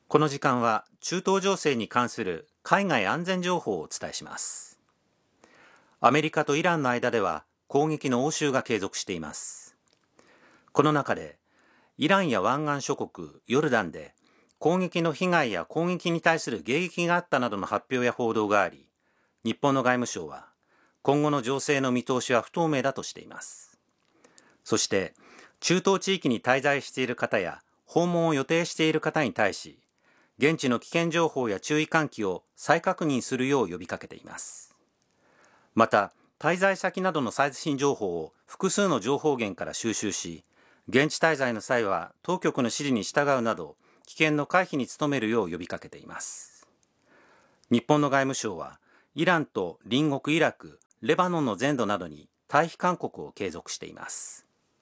この時間は中東情勢に関する海外安全情報をお伝えします。アメリカとイランの間では攻撃の応酬が継続しています。この中でイランや湾岸諸国ヨルダンで攻撃の被害や攻撃に対する迎撃があったなどの発表や報道があり、日本の外務省は今後の情勢の見通しは不透明だとしています。そして中東地域に滞在している方や訪問を予定している方に対し、現地の危険情報や注意喚起を再確認するよう呼びかけています。また、滞在先などの最新情報を複数の情報源から収集し、現地滞在の際は当局の指示に従うなど、危険の回避に努めるよう呼びかけています。日本の外務省は、イランと隣国イラク、レバノンの全土などに退避勧告を継続しています。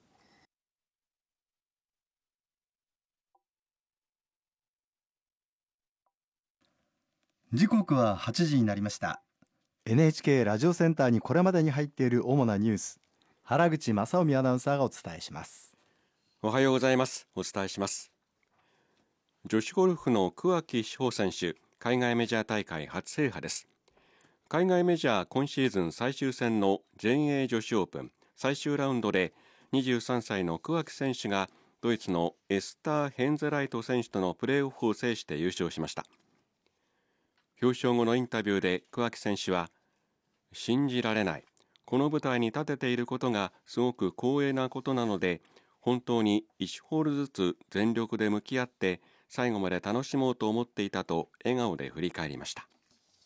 時刻は8時になりました。 NHK ラジオセンターにこれまでに入っている主なニュース、原口正臣アナウンサーがお伝えします。 おはようございます。お伝えします。女子ゴルフの桑木志帆選手、海外メジャー大会初制覇です。海外メジャー今シーズン最終戦の全英女子オープン最終ラウンドで23歳の桑木選手がドイツのエスター・ヘンゼライト選手とのプレーオフを制して優勝しました。表彰後のインタビューで桑木選手は、信じられない、この舞台に立てていることがすごく光栄なことなので、本当に1ホールずつ全力で向き合って最後まで楽しもうと思っていたと笑顔で振り返りました。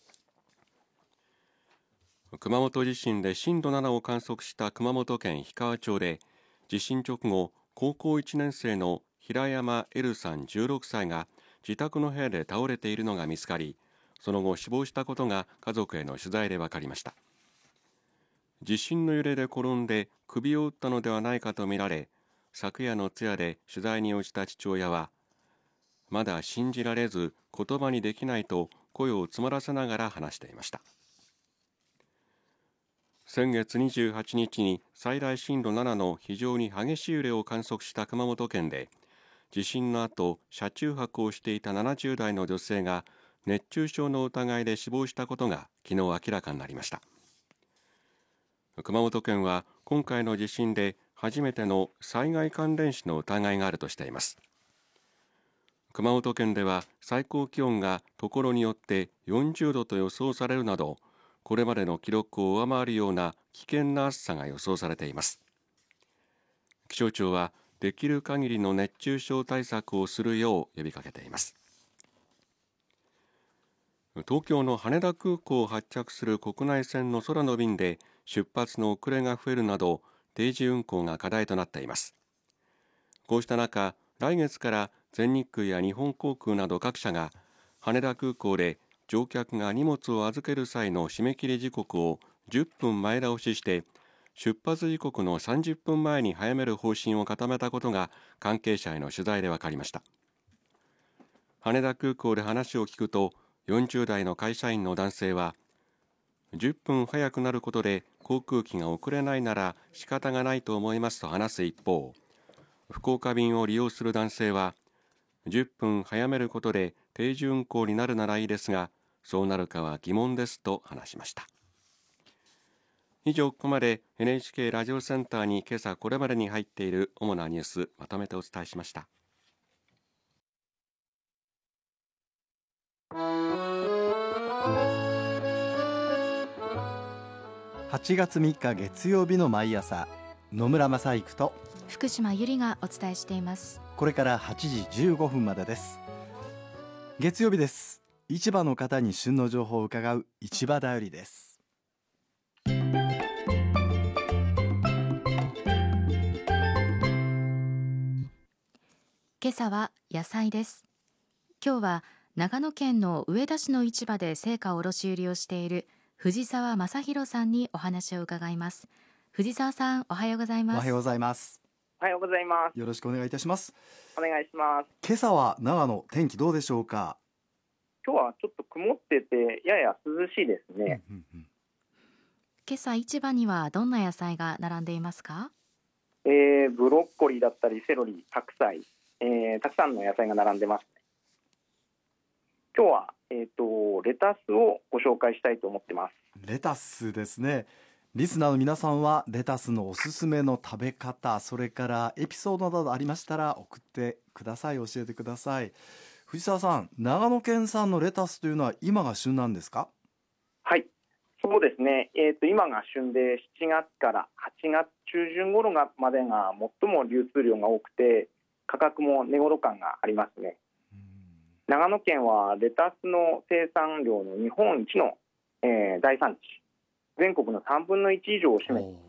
熊本地震で震度7を観測した熊本県氷川町で、地震直後高校1年生の平山エルさん16歳が自宅の部屋で倒れているのが見つかり、その後死亡したことが家族への取材で分かりました。地震の揺れで転んで首を打ったのではないかとみられ、昨夜の通夜で取材に応じた父親は、まだ信じられず言葉にできないと声を詰まらせながら話していました。先月28日に最大震度7の非常に激しい揺れを観測した熊本県で、地震の後車中泊をしていた70代の女性が熱中症の疑いで死亡したことが昨日明らかになりました。熊本県は今回の地震で初めての災害関連死の疑いがあるとしています。熊本県では最高気温がところによって40度と予想されるなど、これまでの記録を上回るような危険な暑さが予想されています。気象庁はできる限りの熱中症対策をするよう呼びかけています。東京の羽田空港を発着する国内線の空の便で出発の遅れが増えるなど定時運行が課題となっています。こうした中、来月から全日空や日本航空など各社が羽田空港で乗客が荷物を預ける際の締め切り時刻を10分前倒しして出発時刻の30分前に早める方針を固めたことが関係者への取材で分かりました。羽田空港で話を聞くと、40代の会社員の男性は、10分早くなることで航空機が遅れないなら仕方がないと思いますと話す一方、福岡便を利用する男性は、10分早めることで定時運行になるならいいですが、そうなるかは疑問ですと話しました。以上、ここまで NHK ラジオセンターに今朝これまでに入っている主なニュースまとめてお伝えしました。 8月3日月曜日の毎朝、野村正育と福島由里がお伝えしています。 これから8時15分までです。月曜日です。市場の方に旬の情報を伺う市場だよりです。 今朝は野菜です。今日は長野県の上田市の市場で青果卸売をしている藤沢正弘さんにお話を伺います。藤沢さん、おはようございます。 おはようございます。 おはようございます。 よろしくお願いいたします。 お願いします。 今朝は長野、天気どうでしょうか？ 今日はちょっと曇っててやや涼しいですね。 今朝市場にはどんな野菜が並んでいますか？ ブロッコリーだったりセロリ、白菜、たくさんの野菜が並んでます。 今日は、レタスをご紹介したいと思ってます。 レタスですね。リスナーの皆さんはレタスのおすすめの食べ方、それからエピソードなどありましたら送ってください。教えてください。藤沢さん、長野県産のレタスというのは今が旬なんですか？ はい、そうですね。今が旬で7月から8月中旬頃までが最も流通量が多くて、価格も値頃感がありますね。長野県はレタスの生産量の日本一の、大産地、全国の3分の1以上を占めています。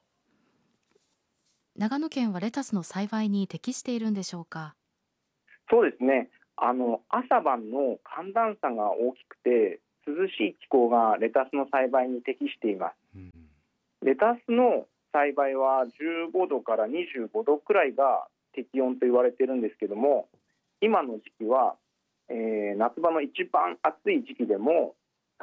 長野県はレタスの栽培に適しているんでしょうか？ そうですね。朝晩の寒暖差が大きくて涼しい気候がレタスの栽培に適しています。レタスの栽培は15度から25度くらいが適温と言われているんですけども、今の時期は、夏場の一番暑い時期でも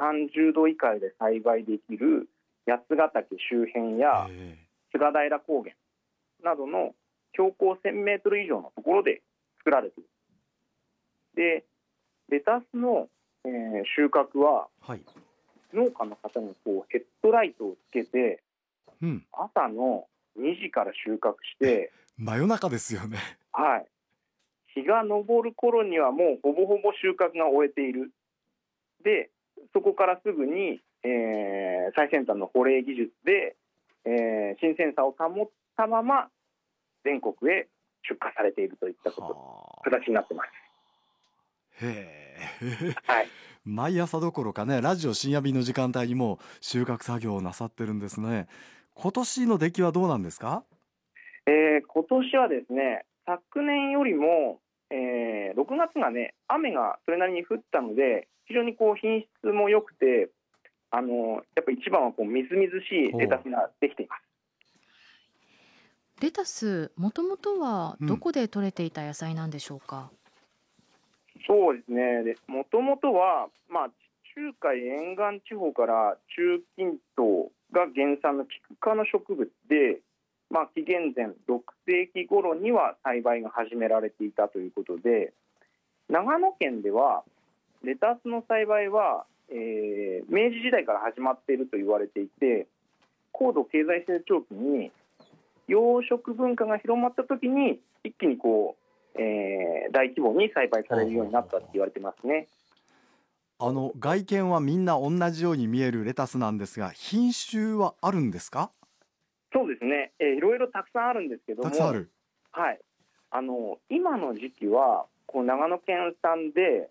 30度以下で栽培できる八ヶ岳周辺や菅平高原などの標高1000メートル以上のところで作られている。で、レタスの、収穫は、 はい、 農家の方にヘッドライトをつけて、朝の2時から収穫して真夜中ですよね。 はい、日が昇る頃にはもうほぼほぼ収穫が終えている。で、そこからすぐに、最先端の保冷技術で、新鮮さを保ったまま全国へ出荷されているといった形になってます。 へー、はい、 毎朝どころかね、ラジオ深夜便の時間帯にも収穫作業をなさってるんですね。今年の出来はどうなんですか？ 今年はですね、昨年よりも、6月がね、雨がそれなりに降ったので非常に品質も良くて、やっぱり一番はみずみずしいレタスができています。 レタス、もともとはどこで採れていた野菜なんでしょうか？ そうですね。もともとは、地中海沿岸地方から中近東が原産のキク科の植物で、紀元前6世紀頃には栽培が始められていたということで、長野県ではレタスの栽培は、明治時代から始まっていると言われていて、高度経済成長期に養殖文化が広まった時に一気に大規模に栽培されるようになったって言われてますね。 外見はみんな同じように見えるレタスなんですが、品種はあるんですか？ そうですね、いろいろたくさんあるんですけども、 たくさんある。 はい、今の時期は長野県産で、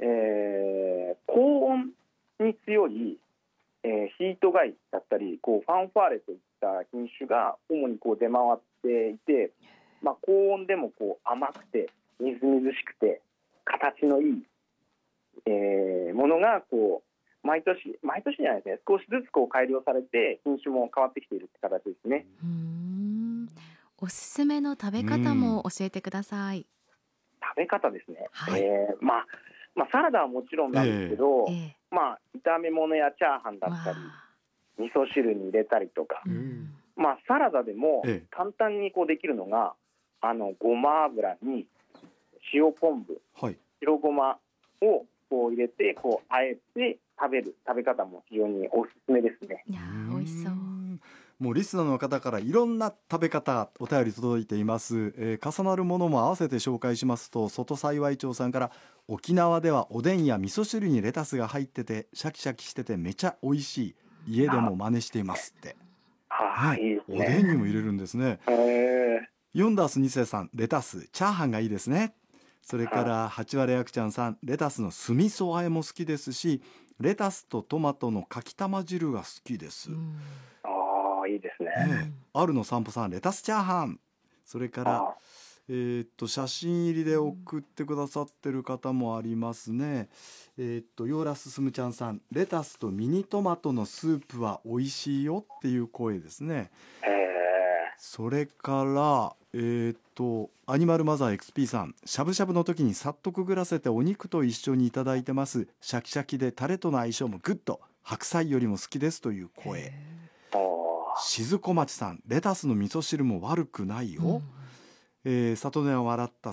高温に強い、ヒートガイだったりファンファーレといった品種が主に出回っていて、高温でも甘くてみずみずしくて形のいい、ものが毎年じゃないですね、少しずつ改良されて品種も変わってきているって形ですね。 おすすめの食べ方も教えてください。 食べ方ですね、 はい、 サラダはもちろんなんですけど、炒め物やチャーハンだったり味噌汁に入れたりとか、サラダでも簡単にできるのがごま油に塩昆布、白ごまを入れてあえて食べる食べ方も非常におすすめですね。 いや美味しそう。 もうリスナーの方からいろんな食べ方お便り届いています。重なるものも合わせて紹介しますと、外幸町さんから、沖縄ではおでんや味噌汁にレタスが入っててシャキシャキしててめちゃ美味しい、家でも真似していますって。 いいですね。 おでんにも入れるんですね。ヨンダース2世さん、レタスチャーハンがいいですね。それから八割あくちゃんさん、レタスの酢味噌和えも好きですし、レタスとトマトのかきたま汁が好きです。 いいですね。 あるの散歩さん、レタスチャーハン。それから写真入りで送ってくださってる方もありますね。ヨーラススムちゃんさん、レタスとミニトマトのスープは美味しいよっていう声ですね。それからアニマルマザー XP さん、しゃぶしゃぶの時にさっとくぐらせてお肉と一緒にいただいてます。シャキシャキでタレとの相性もグッド、白菜よりも好きですという声。静子町さん、レタスの味噌汁も悪くないよ。里根笑ったさん、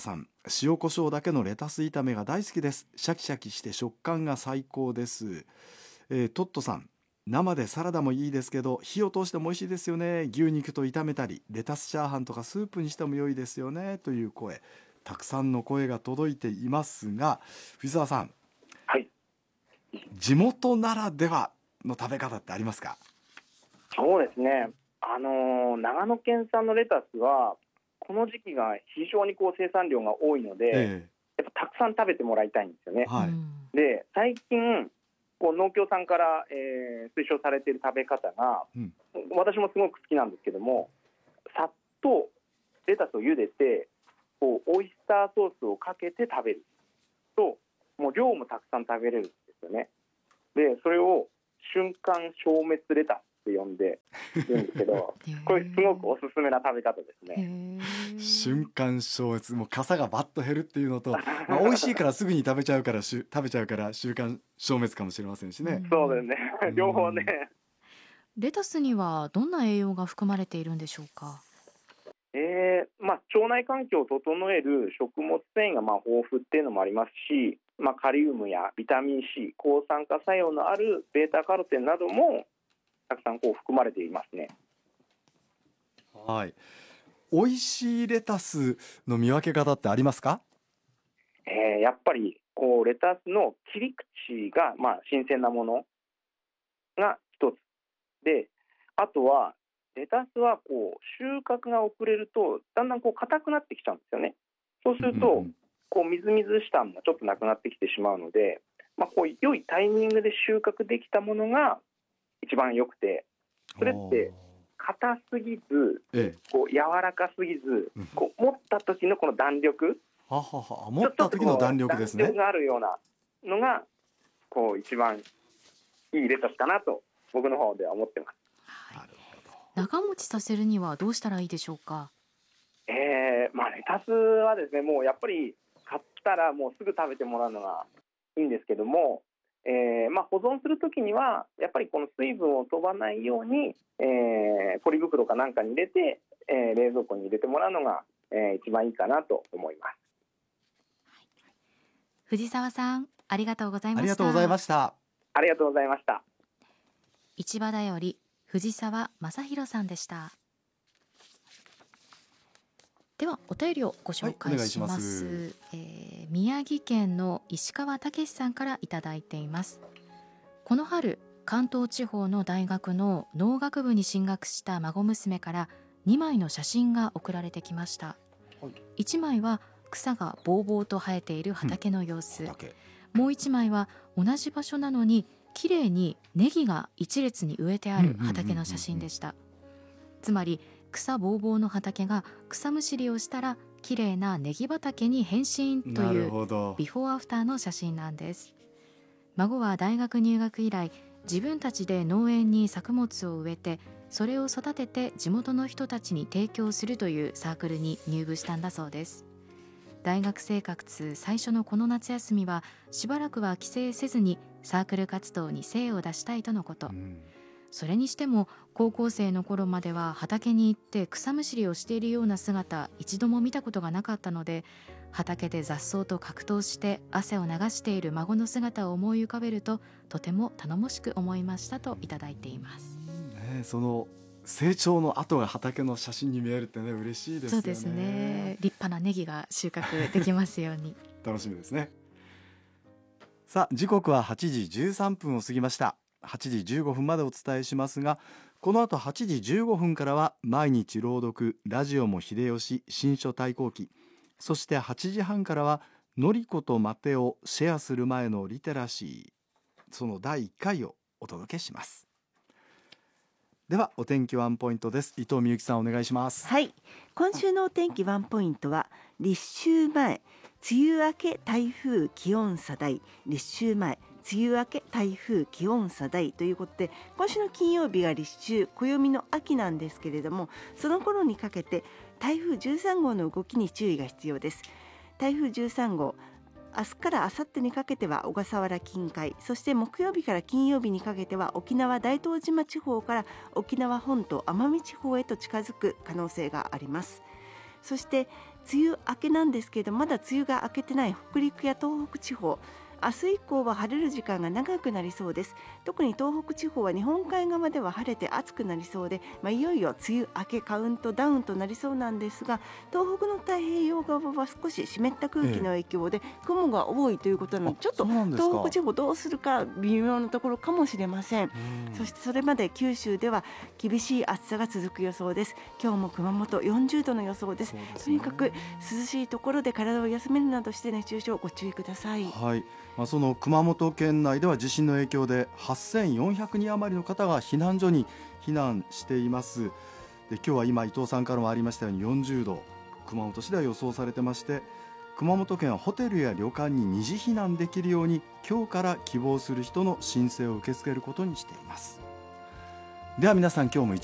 塩コショウだけのレタス炒めが大好きです。シャキシャキして食感が最高です。トットさん、生でサラダもいいですけど火を通しても美味しいですよね。牛肉と炒めたりレタスチャーハンとかスープにしても良いですよね、という声、たくさんの声が届いていますが、藤沢さん、 はい、 地元ならではの食べ方ってありますか？ そうですね、長野県産のレタスはこの時期が非常に生産量が多いので、やっぱたくさん食べてもらいたいんですよね。 はい、 で最近農協さんから、推奨されている食べ方が、私もすごく好きなんですけども、さっとレタスを茹でてオイスターソースをかけて食べると、もう量もたくさん食べれるんですよね。でそれを瞬間消滅レタスって呼んでるんですけどこれすごくおすすめな食べ方ですね。 瞬間消滅、もう傘がバッと減るっていうのと、美味しいからすぐに食べちゃうから瞬間消滅かもしれませんしね。 そうですね、両方ね。 レタスにはどんな栄養が含まれているんでしょうか？ 腸内環境を整える食物繊維が豊富っていうのもありますし、カリウムやビタミン C、抗酸化作用のあるベータカロテンなどもたくさん含まれていますね。 はい、美味しいレタスの見分け方ってありますか？ やっぱりレタスの切り口が新鮮なものが一つで、あとはレタスは収穫が遅れるとだんだん硬くなってきちゃうんですよね。そうするとみずみずしさもちょっとなくなってきてしまうので、良いタイミングで収穫できたものが一番良くて、それって硬すぎず、柔らかすぎず、持った時のこの弾力、 持った時の弾力ですね。 弾力があるようなのが一番いいレタスかなと僕の方では思ってます。 なるほど。長持ちさせるにはどうしたらいいでしょうか？ レタスはですね、もうやっぱり買ったらもうすぐ食べてもらうのがいいんですけども、保存するときにはやっぱりこの水分を飛ばないように、ポリ袋かなんかに入れて、冷蔵庫に入れてもらうのが、一番いいかなと思います。 藤沢さん、ありがとうございました。 ありがとうございました。 ありがとうございました。 市場だより藤沢正弘さんでした。ではお便りをご紹介します。宮城県の石川武さんからいただいています。この春、関東地方の大学の農学部に進学した孫娘から2枚の写真が送られてきました。1枚は草がぼうぼうと生えている畑の様子、もう1枚は同じ場所なのにきれいにネギが一列に植えてある畑の写真でした。つまり草ぼうぼうの畑が草むしりをしたらきれいなネギ畑に変身というビフォーアフターの写真なんです。孫は大学入学以来、自分たちで農園に作物を植えてそれを育てて地元の人たちに提供するというサークルに入部したんだそうです。大学生活最初のこの夏休みはしばらくは帰省せずにサークル活動に精を出したいとのこと。それにしても高校生の頃までは畑に行って草むしりをしているような姿一度も見たことがなかったので、畑で雑草と格闘して汗を流している孫の姿を思い浮かべるととても頼もしく思いましたといただいています。 その成長の後が畑の写真に見えるってね、嬉しいですよね。 そうですね。立派なネギが収穫できますように楽しみですね。さあ、時刻は8時13分を過ぎました。8時15分までお伝えしますが、この後8時15分からは毎日朗読ラジオも秀吉新書対抗記、そして8時半からはのりことマテをシェアする前のリテラシー、その第1回をお届けします。ではお天気ワンポイントです。伊藤美由紀さん、お願いします。 はい、今週のお天気ワンポイントは立秋前梅雨明け台風気温差大、立秋前梅雨明け台風気温差大ということで、今週の金曜日が立秋、暦の秋なんですけれども、その頃にかけて台風13号の動きに注意が必要です。台風13号、明日から明後日にかけては小笠原近海、そして木曜日から金曜日にかけては沖縄大東島地方から沖縄本島奄美地方へと近づく可能性があります。そして梅雨明けなんですけれど、まだ梅雨が明けてない北陸や東北地方、明日以降は晴れる時間が長くなりそうです。特に東北地方は日本海側では晴れて暑くなりそうで、いよいよ梅雨明けカウントダウンとなりそうなんですが、東北の太平洋側は少し湿った空気の影響で雲が多いということなので、ちょっと東北地方どうするか微妙なところかもしれません。そしてそれまで九州では厳しい暑さが続く予想です。今日も熊本40度の予想です。とにかく涼しいところで体を休めるなどして熱中症ご注意ください。 はい、その熊本県内では地震の影響で8400人余りの方が避難所に避難しています。で、今日は今伊藤さんからもありましたように40度熊本市では予想されてまして、熊本県はホテルや旅館に二次避難できるように今日から希望する人の申請を受け付けることにしています。では皆さん、今日も一